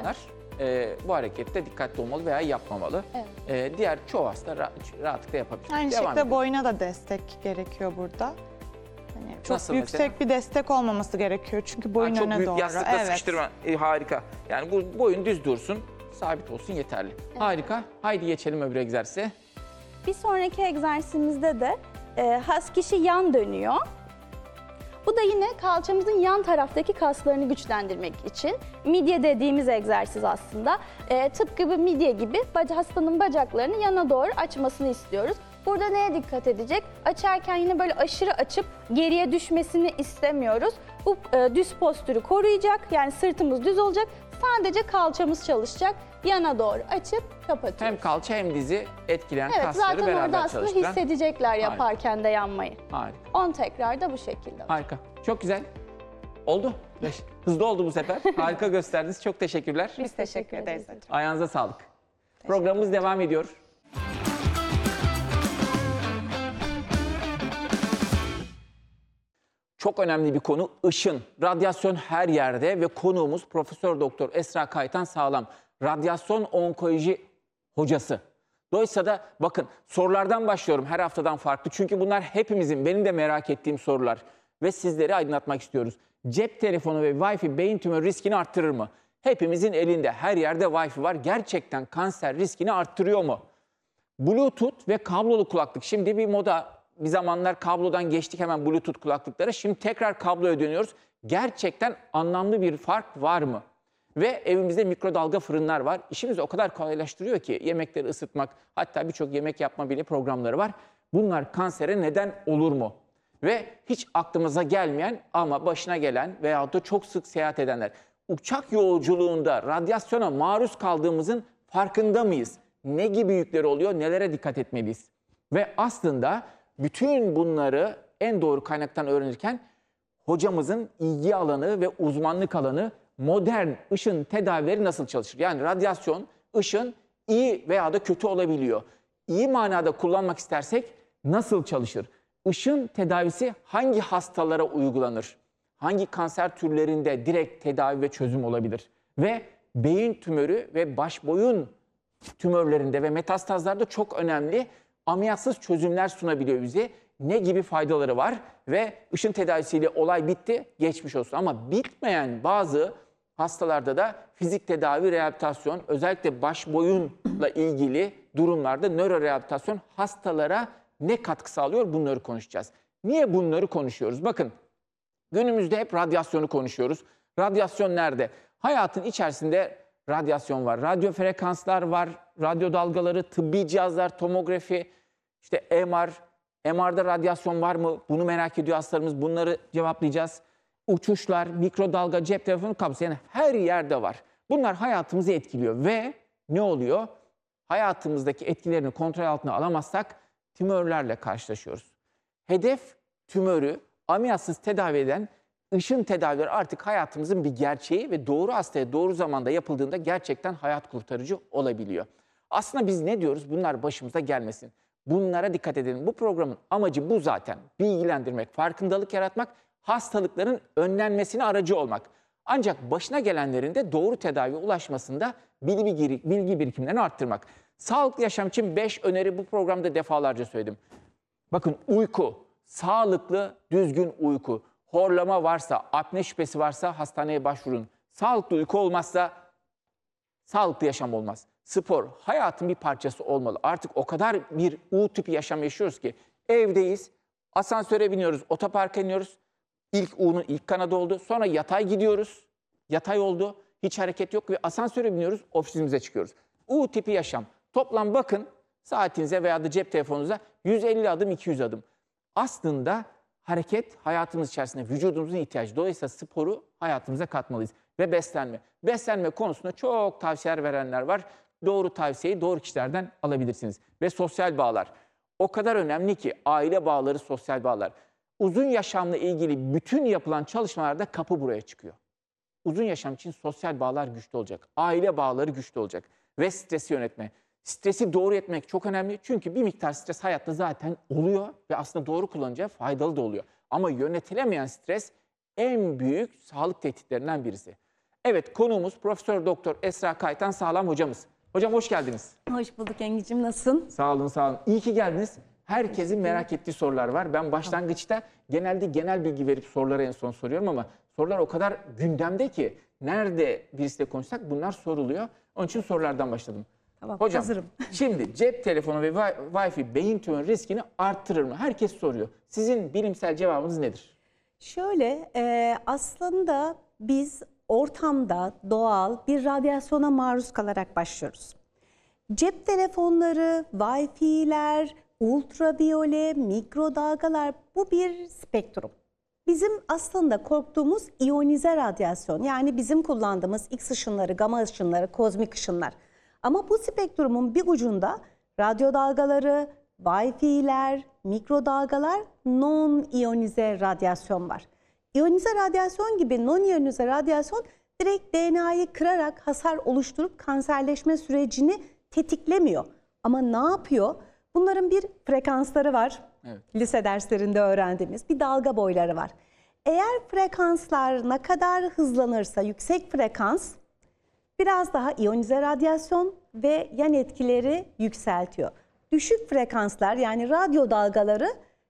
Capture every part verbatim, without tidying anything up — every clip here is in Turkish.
insanlar evet. e, bu harekette dikkatli olmalı veya yapmamalı. Evet. E, diğer çoğu hasta rahat, rahatlıkla yapabilir. Aynı Devam şekilde edelim. boyuna da destek gerekiyor burada. Yani çok Nasıl yüksek mesela? bir destek olmaması gerekiyor çünkü boyun ha, çok öne büyük doğru. yastıkla evet. sıkıştırma e, harika. Yani bu boyun düz dursun, sabit olsun yeterli. Evet. Harika. Haydi geçelim öbür egzersize. Bir sonraki egzersizimizde de e, has kişi yan dönüyor. Bu da yine kalçamızın yan taraftaki kaslarını güçlendirmek için. Midye dediğimiz egzersiz aslında. E, tıpkı bir midye gibi baca, hastanın bacaklarını yana doğru açmasını istiyoruz. Burada neye dikkat edecek? Açarken yine böyle aşırı açıp geriye düşmesini istemiyoruz. Bu e, düz postürü koruyacak, yani sırtımız düz olacak. Sadece kalçamız çalışacak. Yana doğru açıp kapatıyoruz. Hem kalça hem dizi etkileyen evet, kasları zaten beraber orada aslında çalıştıran. hissedecekler yaparken Harika. de yanmayı. Harika. on tekrar da bu şekilde. Harika. Çok güzel. Oldu. Hızlı oldu bu sefer. Harika gösterdiniz. Çok teşekkürler. Biz teşekkür ederiz. Ayağınıza sağlık. Programımız devam ediyor. Çok önemli bir konu ışın. Radyasyon her yerde ve konuğumuz Profesör Doktor Esra Kaytan Sağlam. Radyasyon onkoloji hocası. Dolayısıyla da bakın sorulardan başlıyorum her haftadan farklı. Çünkü bunlar hepimizin, benim de merak ettiğim sorular. Ve sizleri aydınlatmak istiyoruz. Cep telefonu ve Wi-Fi beyin tümörü riskini arttırır mı? Hepimizin elinde her yerde Wi-Fi var. Gerçekten kanser riskini arttırıyor mu? Bluetooth ve kablolu kulaklık. Şimdi bir moda. Bir zamanlar kablodan geçtik hemen Bluetooth kulaklıklara. Şimdi tekrar kabloya dönüyoruz. Gerçekten anlamlı bir fark var mı? Ve evimizde mikrodalga fırınlar var. İşimizi o kadar kolaylaştırıyor ki yemekleri ısıtmak, hatta birçok yemek yapma bile programları var. Bunlar kansere neden olur mu? Ve hiç aklımıza gelmeyen ama başına gelen veyahut da çok sık seyahat edenler. Uçak yolculuğunda radyasyona maruz kaldığımızın farkında mıyız? Ne gibi yükleri oluyor, nelere dikkat etmeliyiz? Ve aslında bütün bunları en doğru kaynaktan öğrenirken hocamızın ilgi alanı ve uzmanlık alanı modern ışın tedavileri nasıl çalışır? Yani radyasyon, ışın iyi veya da kötü olabiliyor. İyi manada kullanmak istersek nasıl çalışır? Işın tedavisi hangi hastalara uygulanır? Hangi kanser türlerinde direkt tedavi ve çözüm olabilir? Ve beyin tümörü ve baş boyun tümörlerinde ve metastazlarda çok önemli ameliyatsız çözümler sunabiliyor bize. Ne gibi faydaları var? Ve ışın tedavisiyle olay bitti, geçmiş olsun. Ama bitmeyen bazı hastalarda da fizik tedavi, rehabilitasyon, özellikle baş boyunla ilgili durumlarda nörorehabilitasyon hastalara ne katkı sağlıyor? Bunları konuşacağız. Niye bunları konuşuyoruz? Bakın, günümüzde hep radyasyonu konuşuyoruz. Radyasyon nerede? Hayatın içerisinde radyasyon var. Radyo frekanslar var, radyo dalgaları, tıbbi cihazlar, tomografi, işte M R. M R'da radyasyon var mı? Bunu merak ediyor hastalarımız. Bunları cevaplayacağız. Uçuşlar, mikrodalga, cep telefonu kablosu, yani her yerde var. Bunlar hayatımızı etkiliyor ve ne oluyor? Hayatımızdaki etkilerini kontrol altına alamazsak tümörlerle karşılaşıyoruz. Hedef tümörü ameliyatsız tedavi eden ışın tedavileri artık hayatımızın bir gerçeği ve doğru hastaya doğru zamanda yapıldığında gerçekten hayat kurtarıcı olabiliyor. Aslında biz ne diyoruz? Bunlar başımıza gelmesin. Bunlara dikkat edelim. Bu programın amacı bu zaten. Bilgilendirmek, farkındalık yaratmak, hastalıkların önlenmesine aracı olmak. Ancak başına gelenlerin de doğru tedaviye ulaşmasında bilgi, bilgi birikimlerini arttırmak. Sağlıklı yaşam için beş öneri bu programda defalarca söyledim. Bakın uyku, sağlıklı, düzgün uyku. Horlama varsa, apne şüphesi varsa hastaneye başvurun. Sağlıklı uyku olmazsa sağlıklı yaşam olmaz. Spor hayatın bir parçası olmalı. Artık o kadar bir U tipi yaşam yaşıyoruz ki evdeyiz, asansöre biniyoruz, otoparka iniyoruz. İlk U'nun ilk kanadı oldu. Sonra yatay gidiyoruz. Yatay oldu. Hiç hareket yok ve asansöre biniyoruz, ofisimize çıkıyoruz. U tipi yaşam. Toplam bakın saatinize veya da cep telefonunuza yüz elli adım, iki yüz adım. Aslında hareket hayatımız içerisinde vücudumuzun ihtiyacı. Dolayısıyla sporu hayatımıza katmalıyız. Ve beslenme. Beslenme konusunda çok tavsiyeler verenler var. Doğru tavsiyeyi doğru kişilerden alabilirsiniz. Ve sosyal bağlar. O kadar önemli ki aile bağları, sosyal bağlar. Uzun yaşamla ilgili bütün yapılan çalışmalarda kapı buraya çıkıyor. Uzun yaşam için sosyal bağlar güçlü olacak. Aile bağları güçlü olacak. Ve stresi yönetme. Stresi doğru yönetmek çok önemli. Çünkü bir miktar stres hayatta zaten oluyor ve aslında doğru kullanınca faydalı da oluyor. Ama yönetilemeyen stres en büyük sağlık tehditlerinden birisi. Evet, konuğumuz Profesör Doktor Esra Kaytan Sağlam hocamız. Hocam hoş geldiniz. Hoş bulduk Engicim, nasılsın? Sağ olun, sağ olun. İyi ki geldiniz. Herkesin merak ettiği sorular var. Ben başlangıçta genelde genel bilgi verip soruları en son soruyorum ama sorular o kadar gündemde ki nerede birisiyle konuşsak bunlar soruluyor. Onun için sorulardan başladım. Tamam, Hocam, hazırım. şimdi cep telefonu ve wi- Wi-Fi beyin tümörü riskini arttırır mı? Herkes soruyor. Sizin bilimsel cevabınız nedir? Şöyle, e, aslında biz ortamda doğal bir radyasyona maruz kalarak başlıyoruz. Cep telefonları, Wi-Fi'ler, ultraviyole, mikrodalgalar bu bir spektrum. Bizim aslında korktuğumuz iyonize radyasyon, yani bizim kullandığımız X ışınları, gama ışınları, kozmik ışınlar. Ama bu spektrumun bir ucunda radyo dalgaları, Wi-Fi'ler, mikrodalgalar, non-iyonize radyasyon var. İyonize radyasyon gibi non-iyonize radyasyon direkt D N A'yı kırarak hasar oluşturup kanserleşme sürecini tetiklemiyor. Ama ne yapıyor? Bunların bir frekansları var. Evet. Lise derslerinde öğrendiğimiz bir dalga boyları var. Eğer frekanslar ne kadar hızlanırsa yüksek frekans biraz daha iyonize radyasyon ve yan etkileri yükseltiyor. Düşük frekanslar yani radyo dalgaları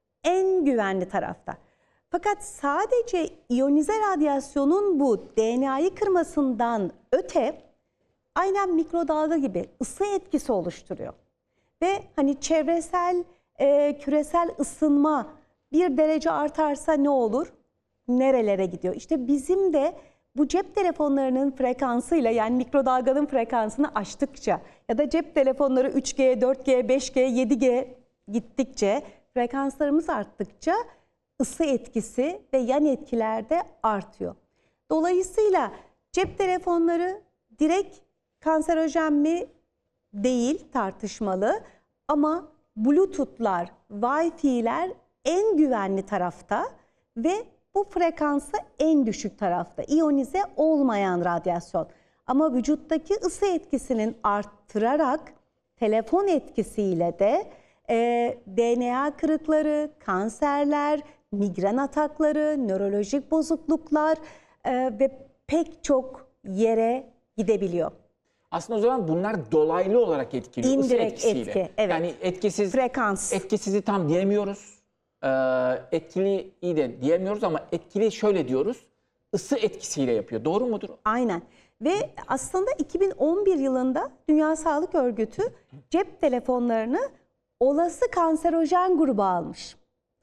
en güvenli tarafta. Fakat sadece iyonize radyasyonun bu D N A'yı kırmasından öte aynen mikrodalga gibi ısı etkisi oluşturuyor. Ve hani çevresel, e, küresel ısınma bir derece artarsa ne olur? Nerelere gidiyor? İşte bizim de bu cep telefonlarının frekansıyla yani mikrodalganın frekansını aştıkça ya da cep telefonları üç G, dört G, beş G, yedi G gittikçe frekanslarımız arttıkça ısı etkisi ve yan etkiler de artıyor. Dolayısıyla cep telefonları direkt kanserojen mi? Değil, tartışmalı ama Bluetooth'lar, Wi-Fi'ler en güvenli tarafta ve bu frekansı en düşük tarafta. İyonize olmayan radyasyon. Ama vücuttaki ısı etkisinin arttırarak telefon etkisiyle de e, D N A kırıkları, kanserler, migren atakları, nörolojik bozukluklar e, ve pek çok yere gidebiliyor. Aslında o zaman bunlar dolaylı olarak etkiliyor. ısı İndirekt etkisiyle. etki, evet. Yani etkisiz, Frekans. etkisizi tam diyemiyoruz. Ee, etkili iyi de diyemiyoruz ama etkili şöyle diyoruz. Isı etkisiyle yapıyor. Doğru mudur? Aynen. Ve aslında iki bin on bir yılında Dünya Sağlık Örgütü cep telefonlarını olası kanserojen gruba almış.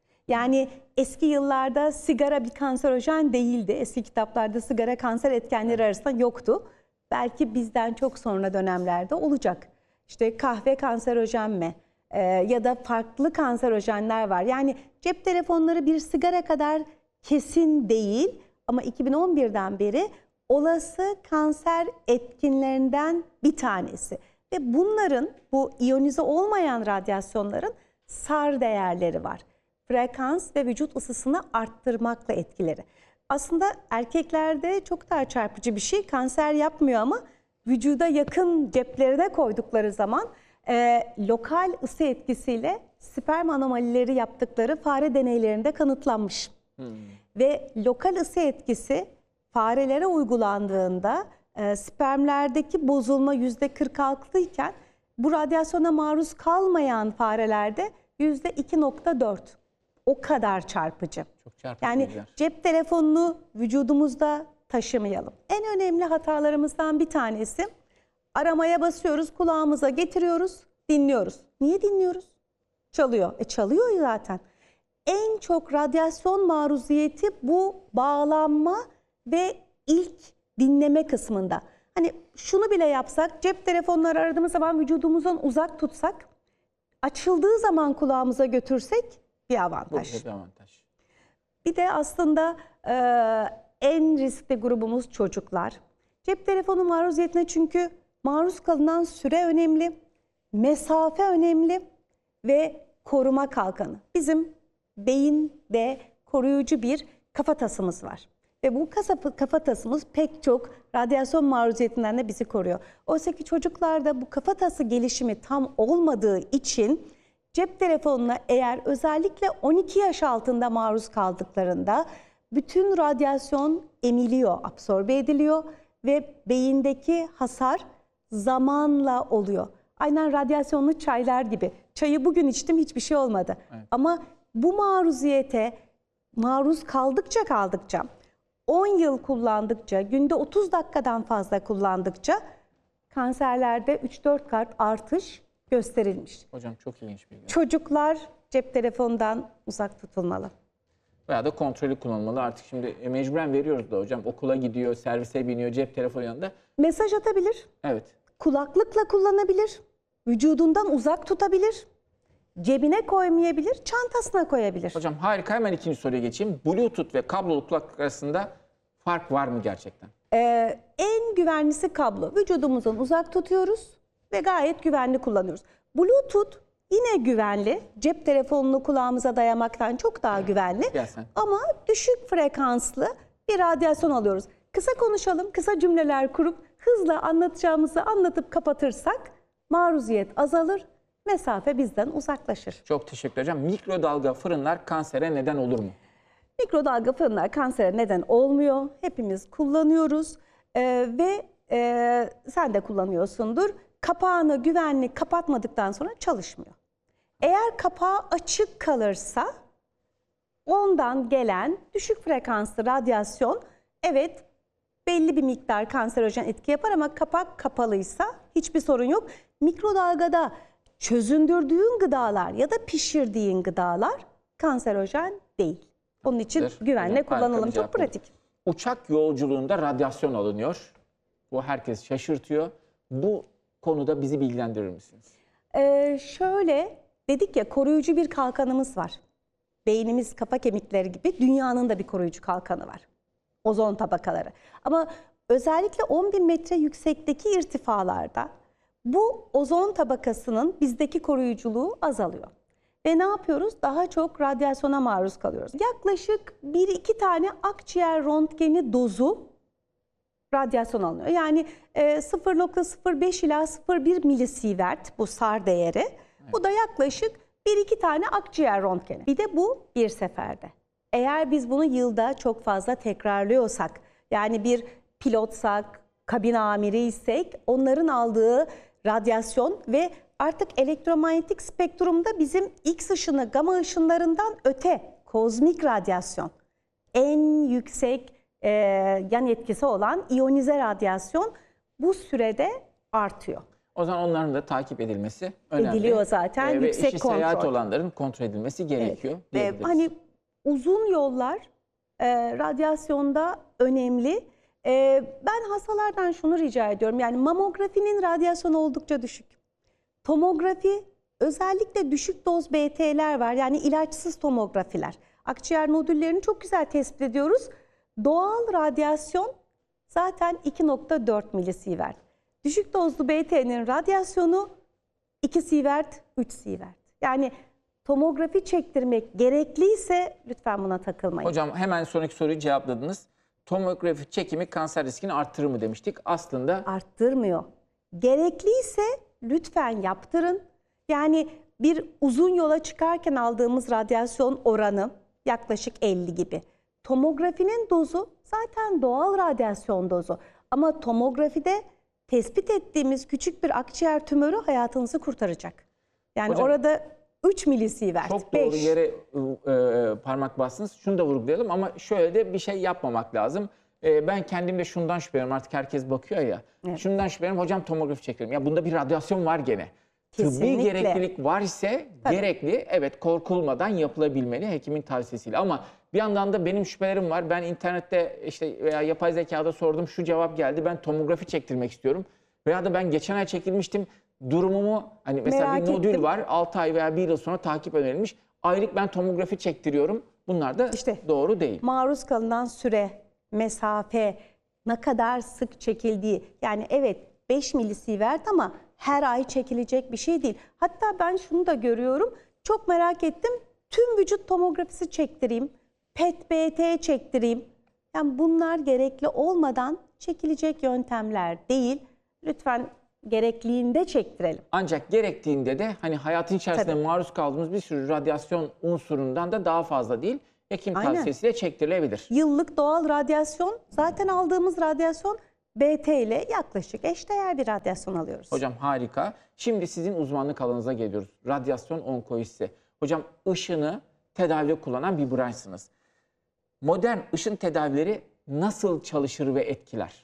Yani eski yıllarda sigara bir kanserojen değildi. Eski kitaplarda sigara kanser etkenleri arasında yoktu. Belki bizden çok sonra dönemlerde olacak. İşte kahve kanserojen mi? Ee, ya da farklı kanserojenler var. Yani cep telefonları bir sigara kadar kesin değil ama iki bin on birden beri olası kanser etkinlerinden bir tanesi. Ve bunların, bu iyonize olmayan radyasyonların S A R değerleri var. Frekans ve vücut ısısını arttırmakla etkileri. Aslında erkeklerde çok daha çarpıcı bir şey. Kanser yapmıyor ama vücuda yakın ceplerine koydukları zaman e, lokal ısı etkisiyle sperm anomalileri yaptıkları fare deneylerinde kanıtlanmış. Hmm. Ve lokal ısı etkisi farelere uygulandığında e, spermlerdeki bozulma yüzde kırk altı iken bu radyasyona maruz kalmayan farelerde yüzde iki nokta dört. O kadar çarpıcı. Çok çarpıcı. Yani bilgiler. cep telefonunu vücudumuzda taşımayalım. En önemli hatalarımızdan bir tanesi aramaya basıyoruz, kulağımıza getiriyoruz, dinliyoruz. Niye dinliyoruz? Çalıyor. E çalıyor zaten. En çok radyasyon maruziyeti bu bağlanma ve ilk dinleme kısmında. Hani şunu bile yapsak, cep telefonları aradığımız zaman vücudumuzdan uzak tutsak, açıldığı zaman kulağımıza götürsek bir avantaj. Bu bir avantaj. Bir de aslında e, en riskli grubumuz çocuklar. Cep telefonu maruziyetine çünkü maruz kalınan süre önemli, mesafe önemli ve koruma kalkanı. Bizim beyinde koruyucu bir kafatasımız var. Ve bu kafatasımız pek çok radyasyon maruziyetinden de bizi koruyor. Oysa ki çocuklarda bu kafatası gelişimi tam olmadığı için cep telefonuna eğer özellikle on iki yaş altında maruz kaldıklarında bütün radyasyon emiliyor, absorbe ediliyor ve beyindeki hasar zamanla oluyor. Aynen radyasyonlu çaylar gibi. Çayı bugün içtim, hiçbir şey olmadı. Evet. Ama bu maruziyete maruz kaldıkça kaldıkça, on yıl kullandıkça, günde otuz dakikadan fazla kullandıkça kanserlerde üç dört kat artış gösterilmiş. Hocam çok ilginç bilgi. Çocuklar cep telefonundan uzak tutulmalı. Veya da kontrollü kullanılmalı. Artık şimdi e, mecburen veriyoruz da hocam. Okula gidiyor, servise biniyor, cep telefonu yanında. Mesaj atabilir, Evet. kulaklıkla kullanabilir, vücudundan uzak tutabilir, cebine koymayabilir, çantasına koyabilir. Hocam harika, hemen ikinci soruya geçeyim. Bluetooth ve kablolu kulaklık arasında fark var mı gerçekten? Ee, en güvenlisi kablo. Vücudumuzdan uzak tutuyoruz ve gayet güvenli kullanıyoruz. Bluetooth yine güvenli. Cep telefonunu kulağımıza dayamaktan çok daha güvenli. Gel sen. Ama düşük frekanslı bir radyasyon alıyoruz. Kısa konuşalım, kısa cümleler kurup hızla anlatacağımızı anlatıp kapatırsak maruziyet azalır, mesafe bizden uzaklaşır. Çok teşekkür hocam. Mikrodalga fırınlar kansere neden olur mu? Mikrodalga fırınlar kansere neden olmuyor. Hepimiz kullanıyoruz Ee, ve e, sen de kullanıyorsundur. Kapağını güvenli kapatmadıktan sonra çalışmıyor. Eğer kapağı açık kalırsa ondan gelen düşük frekanslı radyasyon evet belli bir miktar kanserojen etki yapar ama kapak kapalıysa hiçbir sorun yok. Mikrodalgada çözündürdüğün gıdalar ya da pişirdiğin gıdalar kanserojen değil. Onun için Hocam, güvenle harika bir kullanalım. cevap Çok oldu. pratik. Uçak yolculuğunda radyasyon alınıyor. Bu herkes şaşırtıyor. Bu konuda bizi bilgilendirir misiniz? Ee, şöyle dedik ya, koruyucu bir kalkanımız var. Beynimiz, kafa kemikleri gibi dünyanın da bir koruyucu kalkanı var. Ozon tabakaları. Ama özellikle on bin metre yüksekteki irtifalarda bu ozon tabakasının bizdeki koruyuculuğu azalıyor. Ve ne yapıyoruz? Daha çok radyasyona maruz kalıyoruz. Yaklaşık bir iki tane akciğer röntgeni dozu radyasyon alınıyor. Yani e, sıfır nokta sıfır beş ila sıfır nokta bir milisievert bu S A R değeri. Evet. Bu da yaklaşık bir iki tane akciğer röntgeni. Bir de bu bir seferde. Eğer biz bunu yılda çok fazla tekrarlıyorsak, yani bir pilotsak, kabin amiriysek onların aldığı radyasyon ve artık elektromanyetik spektrumda bizim X ışını, gama ışınlarından öte kozmik radyasyon, en yüksek e, yan etkisi olan iyonize radyasyon bu sürede artıyor. O zaman onların da takip edilmesi önemli. Ediliyor zaten, Ee, ve yüksek işi seyahat kontrol. olanların kontrol edilmesi gerekiyor. Evet. Ve diyebiliriz. hani uzun yollar e, radyasyonda önemli. E, ben hastalardan şunu rica ediyorum. Yani mamografinin radyasyonu oldukça düşük. Tomografi, özellikle düşük doz B T'ler var. Yani ilaçsız tomografiler. Akciğer nodüllerini çok güzel tespit ediyoruz. Doğal radyasyon zaten iki nokta dört milisievert. Düşük dozlu B T'nin radyasyonu iki sievert, üç sievert. Yani tomografi çektirmek gerekliyse lütfen buna takılmayın. Hocam hemen sonraki soruyu cevapladınız. Tomografi çekimi kanser riskini arttırır mı demiştik. Aslında Arttırmıyor. Gerekliyse lütfen yaptırın. Yani bir uzun yola çıkarken aldığımız radyasyon oranı yaklaşık elli gibi. Tomografinin dozu zaten doğal radyasyon dozu. Ama tomografide tespit ettiğimiz küçük bir akciğer tümörü hayatınızı kurtaracak. Yani Hocam, orada üç milisievert, çok doğru beş. yere e, e, parmak bastınız. Şunu da vurgulayalım ama şöyle de bir şey yapmamak lazım. E, ben kendimde şundan şüpheleniyorum. Artık herkes bakıyor ya. Evet. Şundan şüpheleniyorum. Hocam tomografi çekelim. Ya bunda bir radyasyon var gene. Tıbbi Kesinlikle. gereklilik var ise gerekli, evet, korkulmadan yapılabilmeli hekimin tavsiyesiyle. Ama bir yandan da benim şüphelerim var. Ben internette işte veya yapay zekada sordum, şu cevap geldi. Ben tomografi çektirmek istiyorum. Veya da ben geçen ay çekilmiştim. Durumumu, hani mesela Merak bir nodül ettim. var. altı ay veya bir yıl sonra takip önerilmiş. Aylık ben tomografi çektiriyorum. Bunlar da İşte doğru değil. maruz kalınan süre, mesafe, ne kadar sık çekildiği. Yani evet beş milisievert ama her ay çekilecek bir şey değil. Hatta ben şunu da görüyorum. Çok merak ettim. Tüm vücut tomografisi çektireyim. P E T B T çektireyim. Yani bunlar gerekli olmadan çekilecek yöntemler değil. Lütfen gerekliğinde çektirelim. Ancak gerektiğinde de hani hayatın içerisinde Tabii. maruz kaldığımız bir sürü radyasyon unsurundan da daha fazla değil. Hekim Aynen. tavsiyesiyle çektirilebilir. Yıllık doğal radyasyon, zaten aldığımız radyasyon B T ile yaklaşık eşdeğer bir radyasyon alıyoruz. Hocam harika. Şimdi sizin uzmanlık alanınıza geliyoruz. Radyasyon onkolojisi. Hocam ışını tedavide kullanan bir branşsınız. Modern ışın tedavileri nasıl çalışır ve etkiler?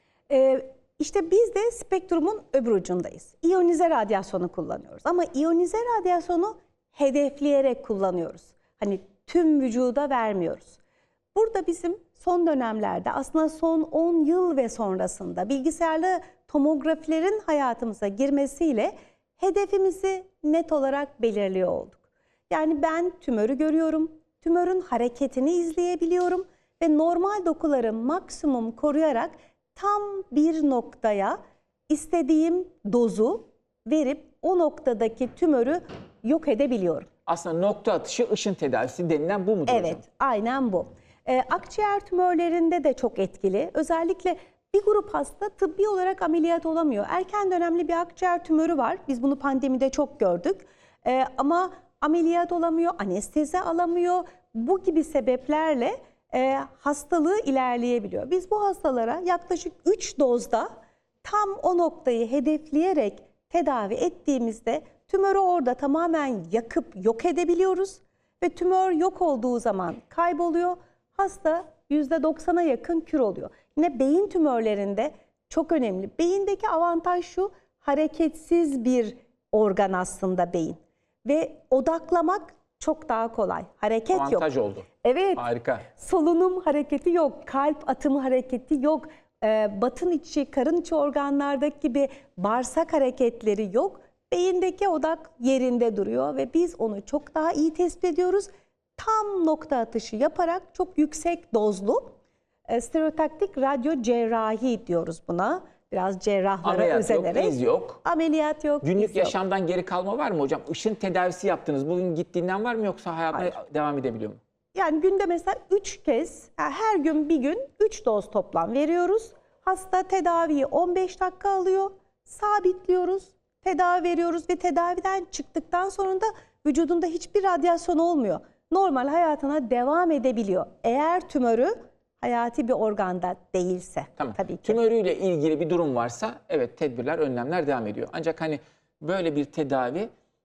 Ee, işte biz de spektrumun öbür ucundayız. İyonize radyasyonu kullanıyoruz. Ama iyonize radyasyonu hedefleyerek kullanıyoruz. Hani tüm vücuda vermiyoruz. Burada bizim son dönemlerde, aslında son on yıl ve sonrasında bilgisayarlı tomografilerin hayatımıza girmesiyle hedefimizi net olarak belirliyor olduk. Yani ben tümörü görüyorum, tümörün hareketini izleyebiliyorum ve normal dokuları maksimum koruyarak tam bir noktaya istediğim dozu verip o noktadaki tümörü yok edebiliyorum. Aslında nokta atışı ışın tedavisi denilen bu mudur Evet, hocam? aynen bu. Ee, akciğer tümörlerinde de çok etkili. Özellikle bir grup hasta tıbbi olarak ameliyat olamıyor. Erken dönemli bir akciğer tümörü var. Biz bunu pandemide çok gördük. Ee, ama ameliyat olamıyor, anestezi alamıyor. Bu gibi sebeplerle e, hastalığı ilerleyebiliyor. Biz bu hastalara yaklaşık üç dozda tam o noktayı hedefleyerek tedavi ettiğimizde tümörü orada tamamen yakıp yok edebiliyoruz. Ve tümör yok olduğu zaman kayboluyor. Hasta yüzde doksana yakın kür oluyor. Yine beyin tümörlerinde çok önemli. Beyindeki avantaj şu, hareketsiz bir organ aslında beyin. Ve odaklamak çok daha kolay. Hareket yok. Avantaj oldu. Evet. Harika. Solunum hareketi yok, kalp atımı hareketi yok, ee, batın içi, karın içi organlardaki gibi bağırsak hareketleri yok. Beyindeki odak yerinde duruyor ve biz onu çok daha iyi tespit ediyoruz. Tam nokta atışı yaparak çok yüksek dozlu e, stereotaktik radyo cerrahi diyoruz buna. Biraz cerrahlara Ameliyat özenerek. yok, iz yok. Ameliyat yok, Günlük iz yok. yaşamdan geri kalma var mı hocam? Işın tedavisi yaptınız. Bugün gittiğinden var mı yoksa hayatına Hayır. devam edebiliyor mu? Yani günde mesela üç kez, yani her gün bir gün üç doz toplam veriyoruz. Hasta tedaviyi on beş dakika alıyor, sabitliyoruz, tedavi veriyoruz ve tedaviden çıktıktan sonra da vücudunda hiçbir radyasyon olmuyor. Normal hayatına devam edebiliyor. Eğer tümörü hayati bir organda değilse Tamam. tabii ki. Tümörüyle ilgili bir durum varsa evet tedbirler, önlemler devam ediyor. Ancak hani böyle bir tedavi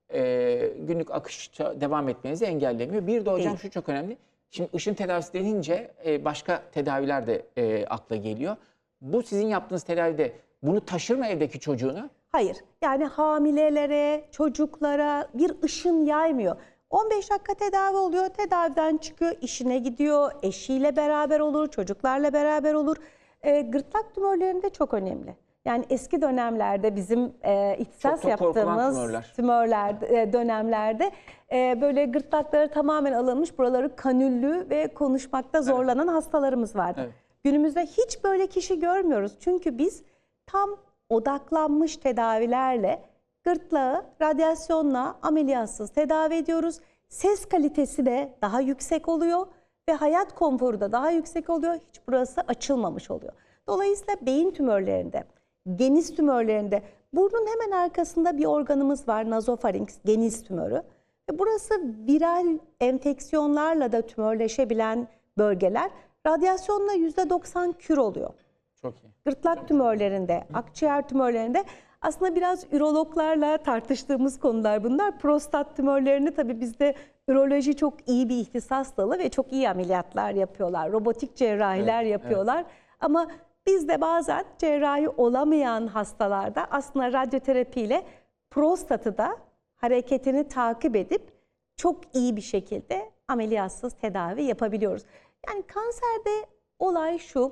e, günlük akışça devam etmenizi engellemiyor. Bir de hocam Değil. şu çok önemli. Şimdi ışın tedavisi denince e, başka tedaviler de e, akla geliyor. Bu sizin yaptığınız tedavide bunu taşır mı evdeki çocuğunu? Hayır. Yani hamilelere, çocuklara bir ışın yaymıyor. on beş dakika tedavi oluyor, tedaviden çıkıyor, işine gidiyor, eşiyle beraber olur, çocuklarla beraber olur. E, gırtlak tümörlerinde çok önemli. Yani eski dönemlerde bizim e, ihtisas Çok da korkulan yaptığımız tümörler. tümörler e, dönemlerde e, böyle gırtlakları tamamen alınmış, buraları kanüllü ve konuşmakta zorlanan hastalarımız vardı. Evet. Günümüzde hiç böyle kişi görmüyoruz. Çünkü biz tam odaklanmış tedavilerle gırtlağı radyasyonla ameliyatsız tedavi ediyoruz. Ses kalitesi de daha yüksek oluyor ve hayat konforu da daha yüksek oluyor. Hiç burası açılmamış oluyor. Dolayısıyla beyin tümörlerinde, geniz tümörlerinde, burnun hemen arkasında bir organımız var, nazofarinks, geniz tümörü. Ve burası viral enfeksiyonlarla da tümörleşebilen bölgeler. Radyasyonla yüzde doksan kür oluyor. Çok iyi. Gırtlak tümörlerinde, akciğer tümörlerinde aslında biraz ürologlarla tartıştığımız konular bunlar. Prostat tümörlerini tabii bizde üroloji çok iyi bir ihtisas dalı ve çok iyi ameliyatlar yapıyorlar. Robotik cerrahiler Evet, yapıyorlar. Ama bizde bazen cerrahi olamayan hastalarda aslında radyoterapiyle prostatı da hareketini takip edip çok iyi bir şekilde ameliyatsız tedavi yapabiliyoruz. Yani kanserde olay şu: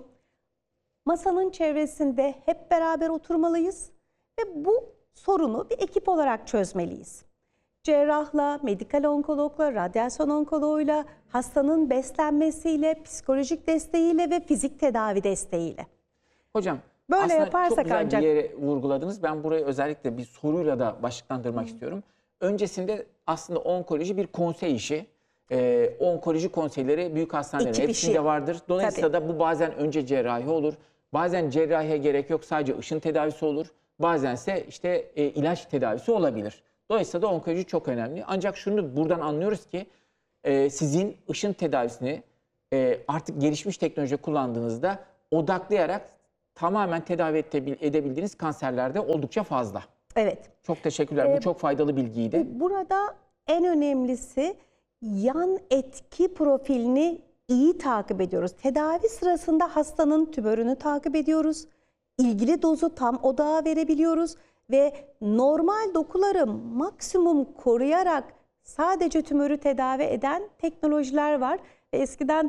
masanın çevresinde hep beraber oturmalıyız ve bu sorunu bir ekip olarak çözmeliyiz. Cerrahla, medikal onkologla, radyasyon onkoloğuyla, hastanın beslenmesiyle, psikolojik desteğiyle ve fizik tedavi desteğiyle. Hocam Böyle aslında yaparsak çok güzel ancak- bir yere vurguladınız. Ben burayı özellikle bir soruyla da başlıklandırmak istiyorum. Öncesinde aslında onkoloji bir konsey işi. Ee, onkoloji konseyleri büyük hastanelerin Ekip hepsinde işi. vardır. Dolayısıyla da bu bazen önce cerrahi olur. Bazen cerrahiye gerek yok, sadece ışın tedavisi olur. Bazense işte e, ilaç tedavisi olabilir. Dolayısıyla da onkoloji çok önemli. Ancak şunu buradan anlıyoruz ki e, sizin ışın tedavisini e, artık gelişmiş teknoloji kullandığınızda odaklayarak tamamen tedavi edebil- edebildiğiniz kanserlerde oldukça fazla. Evet. Çok teşekkürler. Ee, Bu çok faydalı bilgiydi. Burada en önemlisi yan etki profilini iyi takip ediyoruz. Tedavi sırasında hastanın tümörünü takip ediyoruz. İlgili dozu tam odağa verebiliyoruz ve normal dokuları maksimum koruyarak sadece tümörü tedavi eden teknolojiler var. Ve eskiden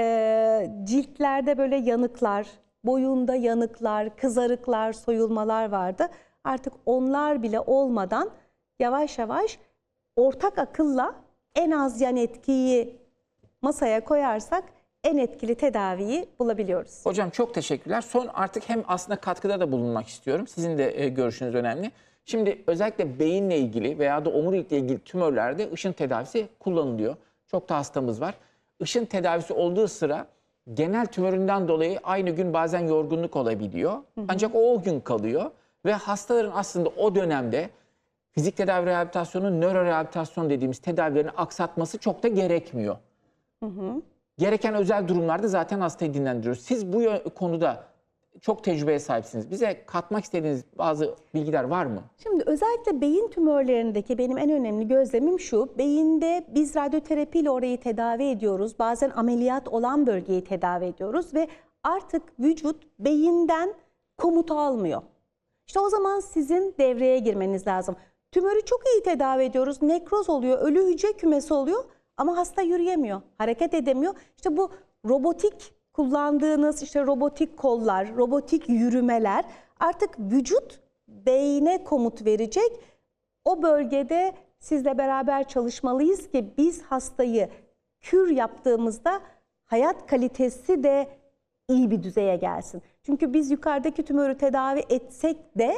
e, ciltlerde böyle yanıklar, boyunda yanıklar, kızarıklar, soyulmalar vardı. Artık onlar bile olmadan yavaş yavaş ortak akılla en az yan etkiyi masaya koyarsak en etkili tedaviyi bulabiliyoruz. Hocam çok teşekkürler. Son artık hem aslında katkıda da bulunmak istiyorum. Sizin de e, görüşünüz önemli. Şimdi özellikle beyinle ilgili veya da omurilikle ilgili tümörlerde ışın tedavisi kullanılıyor. Çok da hastamız var. Işın tedavisi olduğu sıra genel tümöründen dolayı aynı gün bazen yorgunluk olabiliyor. Hı hı. Ancak o, o gün kalıyor ve hastaların aslında o dönemde fizik tedavi rehabilitasyonu, nöro rehabilitasyon dediğimiz tedavilerini aksatması çok da gerekmiyor. Hı hı. Gereken özel durumlarda zaten hastayı dinlendiriyoruz. Siz bu konuda çok tecrübeye sahipsiniz. Bize katmak istediğiniz bazı bilgiler var mı? Şimdi özellikle beyin tümörlerindeki benim en önemli gözlemim şu. Beyinde biz radyoterapiyle orayı tedavi ediyoruz. Bazen ameliyat olan bölgeyi tedavi ediyoruz ve artık vücut beyinden komut almıyor. İşte o zaman sizin devreye girmeniz lazım. Tümörü çok iyi tedavi ediyoruz. Nekroz oluyor, ölü hücre kümesi oluyor ama hasta yürüyemiyor, hareket edemiyor. İşte bu robotik kullandığınız işte robotik kollar, robotik yürümeler artık vücut beyne komut verecek. O bölgede sizle beraber çalışmalıyız ki biz hastayı kür yaptığımızda hayat kalitesi de iyi bir düzeye gelsin. Çünkü biz yukarıdaki tümörü tedavi etsek de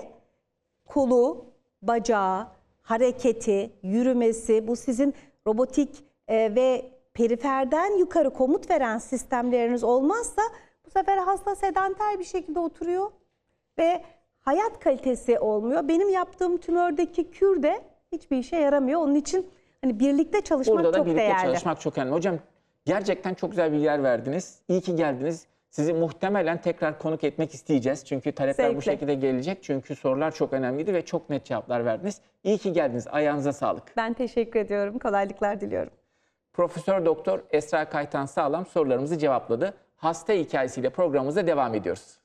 kolu, bacağı, hareketi, yürümesi, bu sizin robotik e, ve periferden yukarı komut veren sistemleriniz olmazsa bu sefer hasta sedanter bir şekilde oturuyor ve hayat kalitesi olmuyor. Benim yaptığım tümördeki kür de hiçbir işe yaramıyor. Onun için hani birlikte çalışmak Orada da çok birlikte değerli. çalışmak çok önemli. Hocam gerçekten çok güzel bilgiler verdiniz. İyi ki geldiniz. Sizi muhtemelen tekrar konuk etmek isteyeceğiz. Çünkü talepler Zevkle. bu şekilde gelecek. Çünkü sorular çok önemliydi ve çok net cevaplar verdiniz. İyi ki geldiniz. Ayağınıza sağlık. Ben teşekkür ediyorum. Kolaylıklar diliyorum. Profesör Doktor Esra Kaytan Sağlam sorularımızı cevapladı. Hasta hikayesiyle programımıza devam ediyoruz.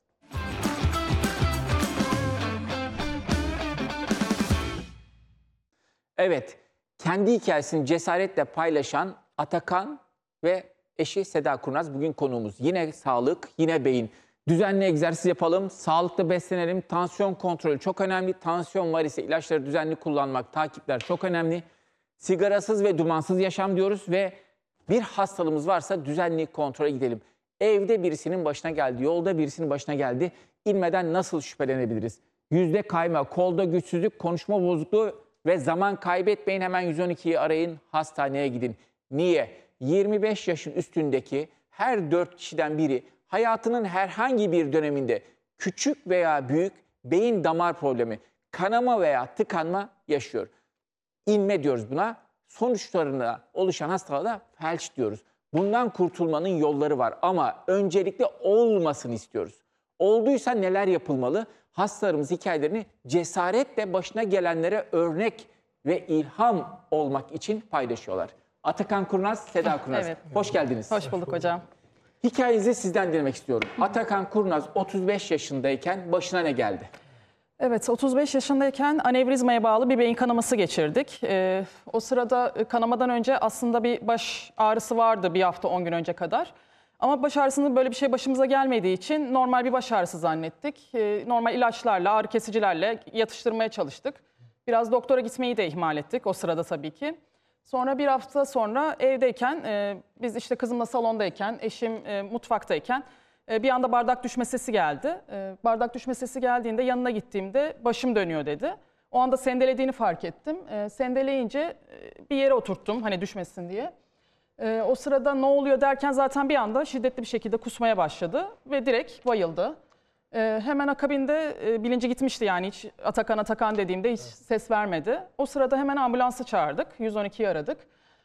Evet, kendi hikayesini cesaretle paylaşan Atakan ve eşi Seda Kurnaz bugün konuğumuz. Yine sağlık, yine beyin. Düzenli egzersiz yapalım, sağlıklı beslenelim, tansiyon kontrolü çok önemli. Tansiyon var ise ilaçları düzenli kullanmak, takipler çok önemli. Sigarasız ve dumansız yaşam diyoruz ve bir hastalığımız varsa düzenli kontrole gidelim. Evde birisinin başına geldi, yolda birisinin başına geldi. İnmeden nasıl şüphelenebiliriz? Yüzde kayma, kolda güçsüzlük, konuşma bozukluğu ve zaman kaybetmeyin, hemen yüz on ikiyi arayın, hastaneye gidin. Niye? yirmi beş yaşın üstündeki her dört kişiden biri hayatının herhangi bir döneminde küçük veya büyük beyin damar problemi, kanama veya tıkanma yaşıyor. İnme diyoruz buna. Sonuçlarında oluşan hastalığa da felç diyoruz. Bundan kurtulmanın yolları var ama öncelikle olmasını istiyoruz. Olduysa neler yapılmalı? Hastalarımız hikayelerini cesaretle başına gelenlere örnek ve ilham olmak için paylaşıyorlar. Atakan Kurnaz, Seda Kurnaz. Evet. Hoş geldiniz. Hoş bulduk hocam. Hikayenizi sizden dinlemek istiyorum. Atakan Kurnaz otuz beş yaşındayken başına ne geldi? Evet, otuz beş yaşındayken anevrizmaya bağlı bir beyin kanaması geçirdik. Ee, o sırada kanamadan önce aslında bir baş ağrısı vardı bir hafta on gün önce kadar. Ama baş ağrısının böyle bir şey başımıza gelmediği için normal bir baş ağrısı zannettik. Ee, normal ilaçlarla, ağrı kesicilerle yatıştırmaya çalıştık. Biraz doktora gitmeyi de ihmal ettik o sırada tabii ki. Sonra bir hafta sonra evdeyken, e, biz işte kızımla salondayken, eşim e, mutfaktayken e, bir anda bardak düşme sesi geldi. E, bardak düşme sesi geldiğinde yanına gittiğimde başım dönüyor dedi. O anda sendelediğini fark ettim. E, sendeleyince e, bir yere oturttum hani düşmesin diye. E, o sırada ne oluyor derken zaten bir anda şiddetli bir şekilde kusmaya başladı ve direkt bayıldı. Ee, hemen akabinde e, bilinci gitmişti yani hiç Atakan Atakan dediğimde hiç ses vermedi. O sırada hemen ambulansı çağırdık, yüz on ikiyi aradık.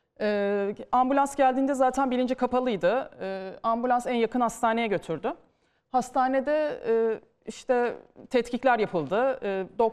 Ee, ambulans geldiğinde zaten bilinci kapalıydı. Ee, ambulans en yakın hastaneye götürdü. Hastanede e, işte tetkikler yapıldı. E,